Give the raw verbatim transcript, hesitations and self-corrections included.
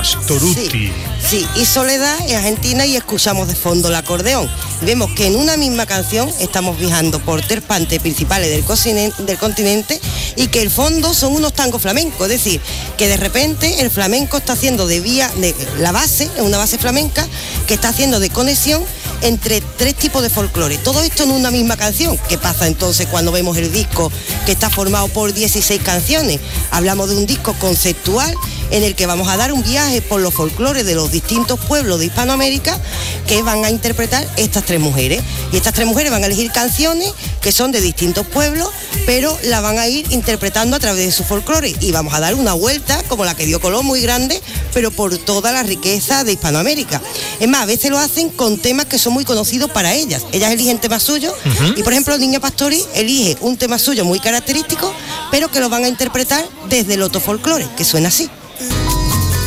Pastorutti. Sí, sí, y Soledad es argentina y escuchamos de fondo el acordeón. Vemos que en una misma canción estamos viajando por tres partes principales del, cocine, del continente y que el fondo son unos tangos flamencos, es decir, que de repente el flamenco está haciendo de vía, de la base, es una base flamenca que está haciendo de conexión entre tres tipos de folclore. Todo esto en una misma canción. ¿Qué pasa entonces cuando vemos el disco que está formado por dieciséis canciones? Hablamos de un disco conceptual en el que vamos a dar un viaje por los folclores de los distintos pueblos de Hispanoamérica que van a interpretar estas tres mujeres. Y estas tres mujeres van a elegir canciones que son de distintos pueblos, pero la van a ir interpretando a través de su folclore. Y vamos a dar una vuelta, como la que dio Colón, muy grande, pero por toda la riqueza de Hispanoamérica. Es más, a veces lo hacen con temas que son muy conocidos para ellas. Ellas eligen temas suyos, uh-huh. y por ejemplo, Niña Pastori elige un tema suyo muy característico, pero que lo van a interpretar desde el otro folclore, que suena así.